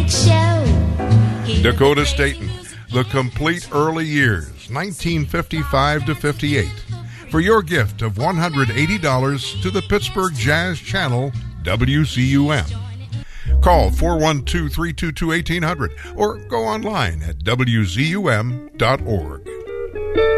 Night Show. Dakota Staten, The Complete Early Years, 1955 to 58. For your gift of $180 to the Pittsburgh Jazz Channel, WCUM. Call 412-322-1800 or go online at WZUM.org.